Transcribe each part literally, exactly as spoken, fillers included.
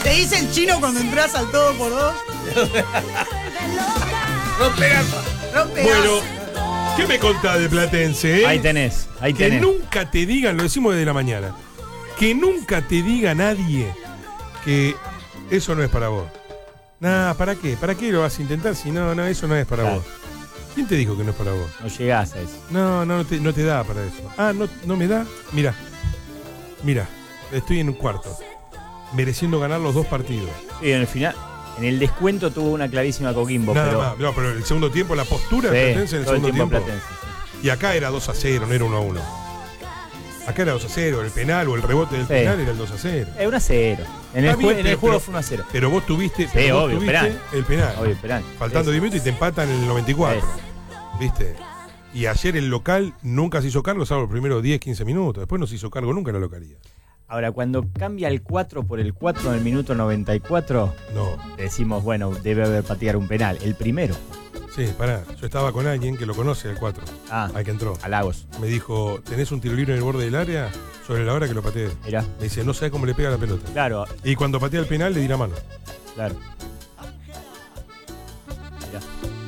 Te dicen chino cuando entras al todo por dos. Rompe gafas. Rompe Bueno, gafas. ¿qué me contás de Platense? Eh? Ahí tenés, ahí que tenés. nunca te digan, lo decimos desde la mañana, que nunca te diga nadie que eso no es para vos. Nah, ¿para qué? ¿Para qué lo vas a intentar si no, no, eso no es para Claro. vos? ¿Quién te dijo que no es para vos? No llegás a eso. No, no, no te, no te da para eso. Ah, no, no me da. Mira, mira, estoy en un cuarto, mereciendo ganar los dos partidos. Y en el final, en el descuento tuvo una clarísima Coquimbo, Nada pero. más. No, pero el segundo tiempo, la postura Sí, de Platense en el todo el segundo tiempo tiempo. Platense, sí. Y acá era dos a cero, no era uno a uno. Acá era dos a cero, el penal o el rebote del Sí. penal era el dos a cero. Es uno a cero. En el, Está bien, jue- en el pero- juego pero- fue uno a cero. Pero vos tuviste, pero vos obvio, tuviste penal. el penal. Obvio, penal. Faltando Sí. diez minutos y te empatan en el noventa y cuatro. ¿Viste? Y ayer el local nunca se hizo cargo, salvo los primeros diez, quince minutos. Después no se hizo cargo nunca la localidad. Ahora, cuando cambia el cuatro por el cuatro en el minuto noventa y cuatro, No. decimos, bueno, debe haber pateado un penal. El primero. Sí, pará. Yo estaba con alguien que lo conoce, el cuatro. Ah, Al que entró. a Lagos. Me dijo, ¿tenés un tiro libre en el borde del área? Sobre la hora que lo pateé. Mirá. Me dice, no sabes cómo le pega la pelota. Claro, Y cuando patea el penal le di la mano. claro. Mirá.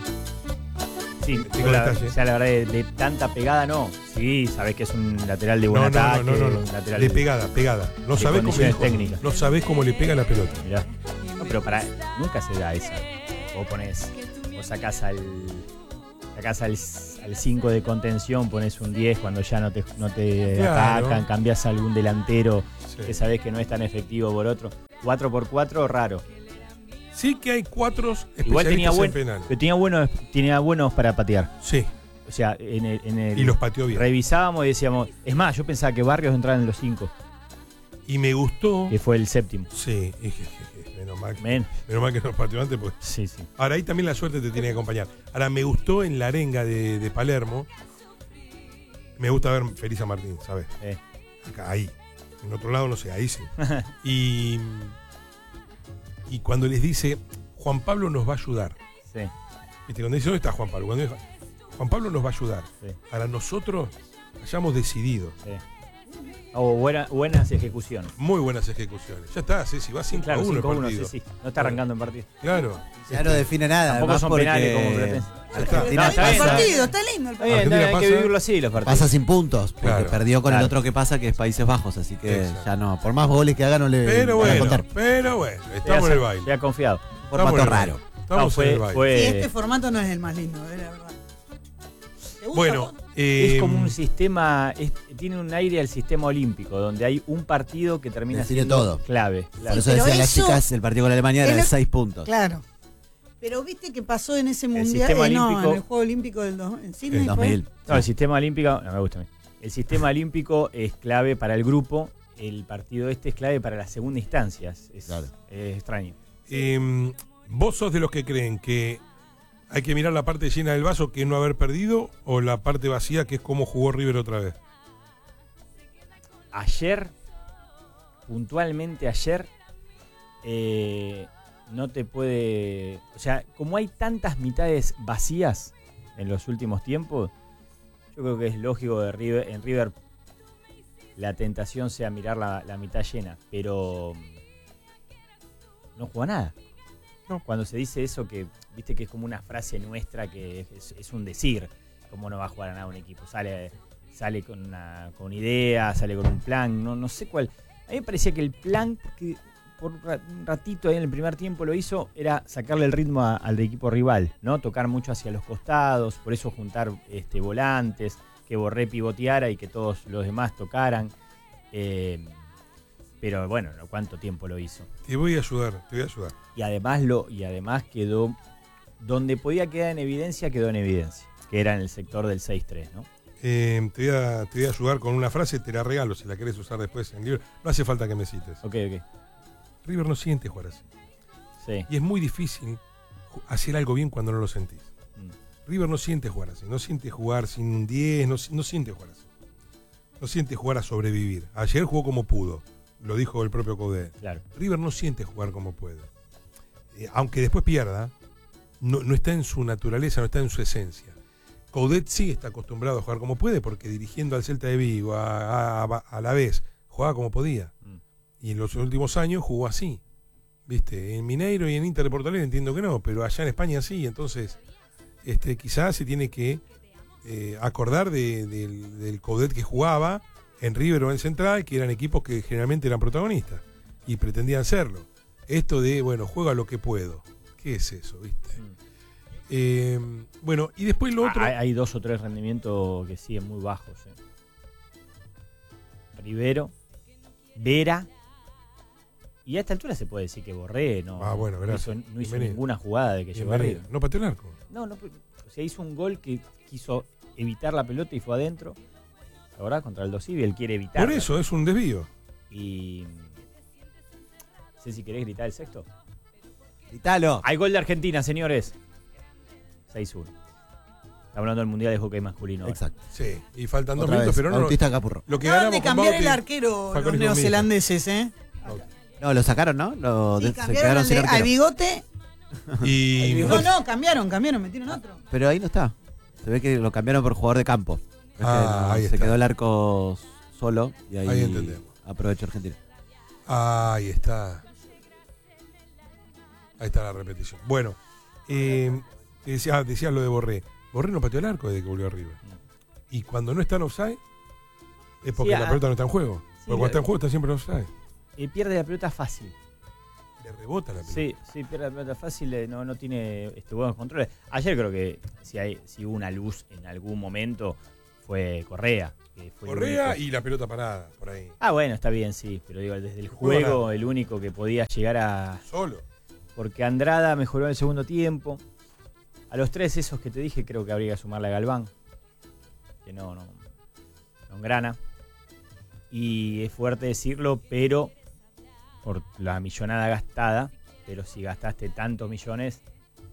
Sí, Tengo yo la, detalle. ya la verdad de, de tanta pegada no. Sí, sabés que es un lateral de No, buen no, ataque. no, no, no, un no. lateral De de- pegada, pegada. No de sabés cómo condiciones dijo, técnicas. no sabés cómo le pega la pelota. Mirá. No, pero para nunca se da esa. Vos ponés, vos sacás al sacás al al cinco de contención, pones un diez cuando ya no te, no te Claro. atacan, cambiás a algún delantero Sí. que sabés que no es tan efectivo por otro. cuatro por cuatro, raro. Sí que hay cuatro Igual tenía, especialistas buen, en penal. pero tenía buenos, tenía buenos para patear. Sí, O sea, en el, en el y los pateó bien. revisábamos y decíamos, es más, yo pensaba que Barrios entraba en los cinco, Y me gustó. que fue el séptimo. Sí, y je, je, je, menos mal, que- Men. menos mal que nos pateó antes. Pues. Sí, sí. Ahora ahí también la suerte te tiene que acompañar. Ahora me gustó en la arenga de, de Palermo. Me gusta ver feliz a Martín, ¿sabes? Eh. Acá, ahí. En otro lado, no sé, ahí sí. y, y cuando les dice, Juan Pablo nos va a ayudar. Sí, ¿Viste? Cuando dice, ¿dónde está Juan Pablo? Cuando dice, Juan Pablo nos va a ayudar. sí, Para nosotros hayamos decidido. sí. Oh, buena, buenas ejecuciones. Muy buenas ejecuciones. Ya está, sí, si va cinco Claro, a uno el cinco a uno, partido. sí, sí. No está arrancando en partido. Claro. Ya no define nada. Tampoco además son porque penales como Platense. Argentina No, Está lindo está el bien, pasa, partido, está lindo el Está partido. bien, Argentina está bien, hay que pasa- vivirlo así los partidos. pasa sin puntos, porque Claro. perdió con Claro. el otro que pasa, que es Países Bajos, así que Exacto. ya no, por más goles que haga no le Pero van a bueno, contar. pero bueno, Ya estamos en se- el baile. Ya ha confiado. Formato Estamos en el raro. baile. Estamos No, fue- en el baile. fue- Sí, Eh, este formato no es el más lindo, eh, la verdad. ¿Te gusta Bueno, vos? eh, Es como un sistema, es- tiene un aire al sistema olímpico, donde hay un partido que termina Define siendo todo. clave. Por Claro. eso pero decían las eso chicas, el partido con Alemania era es de lo- seis puntos. Claro. Pero viste que pasó en ese mundial, sistema eh, no, olímpico- en el Juego Olímpico del dos, en Sydney En fue. dos mil. No, el sistema olímpico, no me gusta a mí. El sistema olímpico es clave para el grupo, el partido este es clave para la segunda instancia. Es, es- Claro. es extraño. eh, ¿vos sos de los que creen que hay que mirar la parte llena del vaso, que es no haber perdido, o la parte vacía, que es cómo jugó River otra vez? Ayer, puntualmente ayer, eh, no te puede... O sea, como hay tantas mitades vacías en los últimos tiempos, yo creo que es lógico de River, en River la tentación sea mirar la, la mitad llena, pero no juega nada. No. Cuando se dice eso, que viste que es como una frase nuestra, que es, es un decir, cómo no va a jugar a nada un equipo, sale... sale con una, con idea, sale con un plan, no, no sé cuál. A mí me parecía que el plan, porque por un ratito ahí en el primer tiempo lo hizo, era sacarle el ritmo a- al equipo rival, ¿no? Tocar mucho hacia los costados, por eso juntar este, volantes, que Borré pivoteara y que todos los demás tocaran. Eh, pero bueno, ¿no? ¿Cuánto tiempo lo hizo? Te voy a ayudar, te voy a ayudar. Y además lo, y además quedó, donde podía quedar en evidencia, quedó en evidencia, que era en el sector del seis tres, ¿no? Eh, te, voy a, te voy a ayudar con una frase, te la regalo si la querés usar después en libro. No hace falta que me cites. Ok, ok. River no siente jugar así. Sí. Y es muy difícil ju- hacer algo bien cuando no lo sentís. Mm. River no siente jugar así. No siente jugar sin un diez, no, no siente jugar así. No siente jugar a sobrevivir. Ayer jugó como pudo, lo dijo el propio Coudet. Claro. River no siente jugar como puede. Eh, aunque después pierda, no, no está en su naturaleza, no está en su esencia. Coudet sí está acostumbrado a jugar como puede, porque dirigiendo al Celta de Vigo a, a, a la vez, jugaba como podía. Mm. Y en los últimos años jugó así. ¿Viste? En Mineiro y en Inter de Porto Alegre entiendo que no, pero allá en España sí, entonces este, quizás se tiene que eh, acordar de, del, del Coudet que jugaba en River o en Central, que eran equipos que generalmente eran protagonistas y pretendían serlo. Esto de, bueno, juego a lo que puedo. ¿Qué es eso, viste? Mm. Eh, bueno, y después lo otro... Hay, hay dos o tres rendimientos que siguen muy bajos. ¿eh? Rivero, Vera... Y a esta altura se puede decir que Borré no, Ah, bueno, no gracias. hizo, no hizo Bienvenido. ninguna jugada de que llegó Bienvenido. arriba. No pateó el arco. No, no, o sea, hizo un gol que quiso evitar la pelota y fue adentro. Ahora contra el Dosivi, él quiere evitar. Por eso, es un desvío. Y... No sé si querés gritar el sexto. Gritalo. Hay gol de Argentina, señores. seis uno. Estamos hablando del Mundial de Hockey Masculino. ahora. Exacto. Sí, y faltan dos Otra minutos, vez, pero no... Bautista Capurro. Lo que Acaban ganamos de con cambiar Bauti... el arquero Falcón los y Comilla. neozelandeses, ¿eh? No, lo sacaron, ¿no? Lo Sí, de- se cambiaron quedaron al, sin de- al arquero. bigote. Y... No, no, cambiaron, cambiaron, metieron otro. Pero ahí no está. Se ve que lo cambiaron por jugador de campo. Es que Ah, no, ahí se está. quedó el arco solo y ahí, Ahí entendemos. aprovechó Argentina. Ahí está. Ahí está la repetición. Bueno, eh, decía, ah, decías lo de Borré. Borré no pateó el arco desde que volvió arriba. Y cuando no está en offside, es porque Sí, la ah, pelota no está en juego. sí, porque cuando la- está en juego está siempre en offside. Y pierde la pelota fácil. Le rebota la pelota. Sí, sí, pierde la pelota fácil, eh, no, no tiene este, buenos controles. Ayer creo que si, hay, si hubo una luz en algún momento fue Correa. Que fue el Correa único. y la pelota parada, por ahí. Ah, bueno, está bien, sí, pero digo, desde el Juego juego, nada. el único que podía llegar a... Solo. Porque Andrada mejoró en el segundo tiempo. A los tres esos que te dije creo que habría que sumarle a Galván, que no, no, no engrana. Y es fuerte decirlo, pero por la millonada gastada, pero si gastaste tantos millones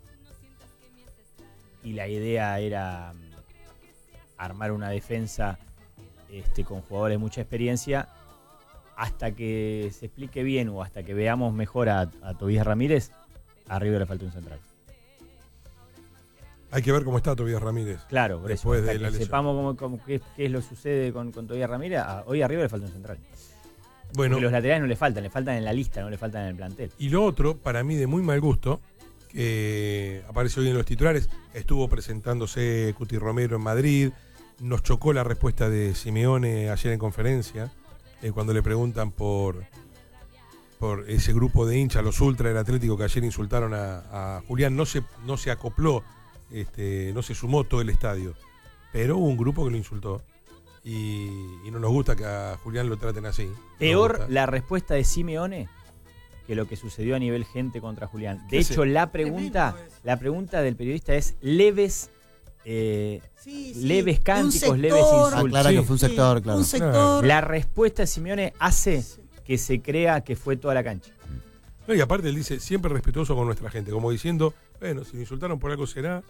y la idea era mm, armar una defensa este, con jugadores de mucha experiencia, hasta que se explique bien o hasta que veamos mejor a, a Tobías Ramírez, a River le falta un central. Hay que ver cómo está Tobías Ramírez. Claro, por eso, Después hasta de que la lesión. sepamos cómo, cómo- qué, qué es lo que sucede con, con Tobías Ramírez, a- hoy a River le falta un central. Bueno, Porque los laterales no le faltan, le faltan en la lista, no le faltan en el plantel. y lo otro, para mí de muy mal gusto, que apareció hoy en los titulares, estuvo presentándose Cuti Romero en Madrid, nos chocó la respuesta de Simeone ayer en conferencia, eh, cuando le preguntan por, por ese grupo de hinchas, los ultra del Atlético que ayer insultaron a, a Julián, no se, no se acopló, este, no se sumó todo el estadio, pero hubo un grupo que lo insultó. Y, y no nos gusta que a Julián lo traten así. No nos Peor gusta. la respuesta de Simeone que lo que sucedió a nivel gente contra Julián. De ¿Qué hace? hecho, la pregunta, Tremendo eso. la pregunta del periodista es leves, eh, Sí, sí, leves de un cánticos, leves sector. insultos. Aclara Sí. que fue un sector, Sí, claro. Un sector. La respuesta de Simeone hace que se crea que fue toda la cancha. No, y aparte él dice, siempre respetuoso con nuestra gente, como diciendo, bueno, si me insultaron por algo será.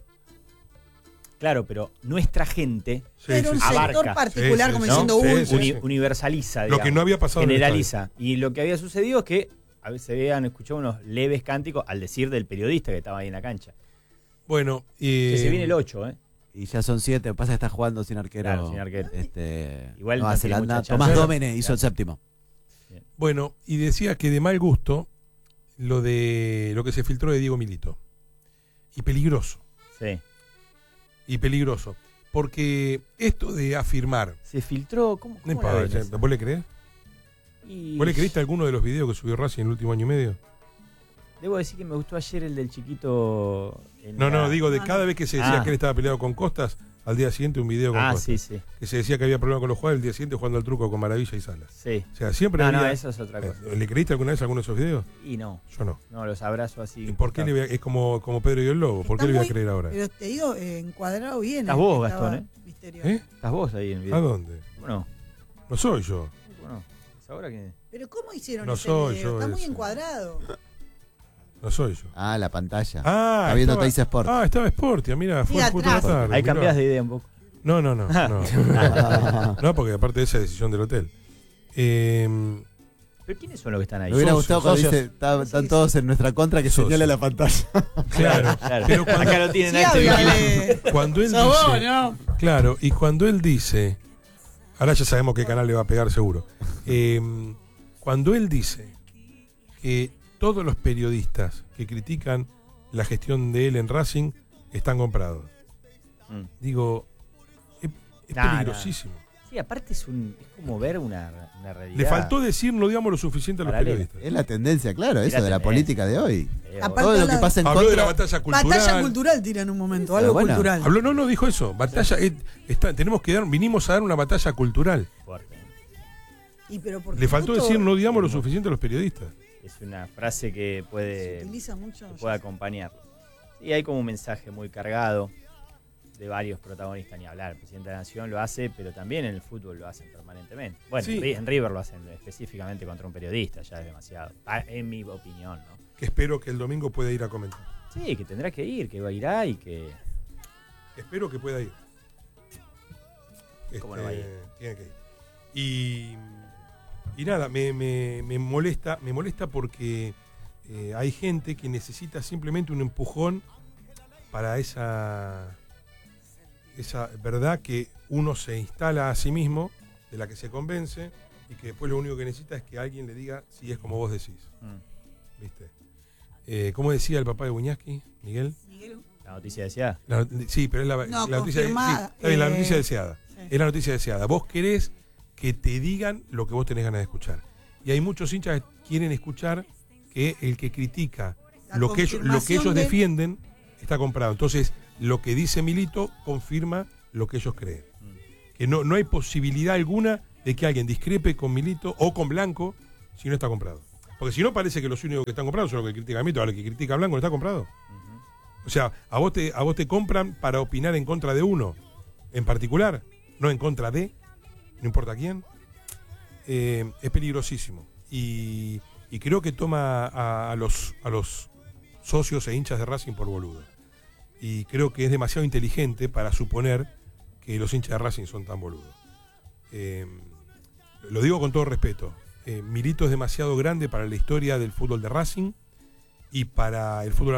Claro, pero nuestra gente Sí, Pero sí, un sí. Abarca. sector particular, Sí, sí, como sí. diciendo, Sí, uy, sí, uni- sí. universaliza, Lo digamos, que no había pasado en el generaliza. Y lo que había sucedido es que a veces habían escuchado unos leves cánticos al decir del periodista que estaba ahí en la cancha. Bueno, y... Que se viene el ocho, ¿eh? Y ya son siete. Pasa que está jugando sin arquero. Claro, sin arquero. Este, Igual Nueva no tiene Zelanda. mucha chance. Tomás Claro. Dómene hizo el séptimo. Bueno, y decía que de mal gusto lo de lo que se filtró de Diego Milito. Y peligroso, Sí. y peligroso. Porque esto de afirmar, Se filtró. ¿Cómo, no cómo la importa, ven che, esa? ¿vos le creés? Y ¿Vos le creíste alguno de los videos que subió Racing en el último año y medio? Debo decir que me gustó ayer el del chiquito. en No, la- no, digo, de Ah, cada no. vez que se decía Ah. que él estaba peleado con Costas, al día siguiente un video con Ah, Costas. sí, sí. Que se decía que había problemas con los jugadores, el día siguiente jugando al truco con Maravilla y Salas. Sí. O sea, siempre No, no, había... eso es otra cosa. ¿Le creíste alguna vez alguno de esos videos? Y no, Yo no. no, los abrazo así. ¿Y por qué le voy a- es como, como Pedro y el Lobo? ¿Por Está qué le voy a muy- creer ahora? Pero te digo, eh, encuadrado bien. Estás el vos, que estaba Gastón, ¿eh? misterioso. ¿Eh? Estás vos ahí en el video. ¿A dónde? Bueno, No soy yo. bueno. ¿Es ahora que.? Pero ¿cómo hicieron No ese soy video? yo Está muy ese. encuadrado. No soy yo. Ah, la pantalla. Ah, Está viendo estaba- Teis Sport. Ah, estaba Sportia, mira, fue Sí, el puto de la atrás. tarde. Ahí mirá. cambiás de idea un poco. No, no, no. No, no porque aparte de esa decisión del hotel. Eh, ¿Pero quiénes son los que están ahí? Me hubiera Socios, gustado cuando socios. dice, "Está- están Sí, todos en nuestra contra que Socios. señale la pantalla. claro, Claro. pero cuando, Acá lo tienen Sí, a este habla vigilante. de... cuando él Sos vos, dice, ¿no? claro, y cuando él dice, ahora ya sabemos qué canal le va a pegar seguro. Eh, cuando él dice que todos los periodistas que critican la gestión de él en Racing están comprados. Mm. Digo, es, es Nah, peligrosísimo. nah. Sí, aparte es, un, es como ver una, una realidad. Le faltó decir no digamos lo suficiente a los Paralela. periodistas. Es la tendencia, claro, eso la de la tendencia. política de hoy. Eh, Aparte Todo lo que habla- pasa en Habló contra. de la batalla cultural. Batalla cultural tira en un momento, Esa, algo buena. cultural. Habló, no, no, dijo eso. Batalla, eh, está, tenemos que dar, vinimos a dar una batalla cultural. fuerte. Y pero porque Le faltó justo decir no digamos lo suficiente a los periodistas. Es una frase que se puede, utiliza mucho. que puede acompañarlo. Y hay como un mensaje muy cargado de varios protagonistas, ni hablar. El presidente de la Nación lo hace, pero también en el fútbol lo hacen permanentemente. Bueno, Sí. en River lo hacen específicamente contra un periodista, ya es demasiado. Ah, en mi opinión, ¿no? Que espero que el domingo pueda ir a comentar. Sí, que tendrá que ir, que irá y que... Espero que pueda ir. ¿Cómo no va a ir? Tiene que ir. Y, y nada, me, me, me molesta, me molesta porque eh, hay gente que necesita simplemente un empujón para esa, esa verdad que uno se instala a sí mismo, de la que se convence, y que después lo único que necesita es que alguien le diga si es como vos decís. Mm. ¿Viste? Eh, ¿Cómo decía el papá de Buñaski, Miguel? Miguel, La noticia deseada. La- sí, pero es la, No, la noticia, sí, confirmada, está bien, la eh, noticia deseada. sí. Es la noticia deseada. Vos querés que te digan lo que vos tenés ganas de escuchar. Y hay muchos hinchas que quieren escuchar que el que critica La lo que, ellos, lo que confirmación ellos de- defienden está comprado. Entonces, lo que dice Milito confirma lo que ellos creen. Mm. Que no, no hay posibilidad alguna de que alguien discrepe con Milito o con Blanco si no está comprado. Porque si no, parece que los únicos que están comprados son los que critican a Milito. Ahora el que critica a Blanco no está comprado. Ujú. O sea, a vos te, a vos te compran para opinar en contra de uno en particular, no en contra de, no importa quién. Eh, es peligrosísimo. Y, y creo que toma a, a los, a los socios e hinchas de Racing por boludo. Y creo que es demasiado inteligente para suponer que los hinchas de Racing son tan boludos. Eh, lo digo con todo respeto. Eh, Milito es demasiado grande para la historia del fútbol de Racing y para el fútbol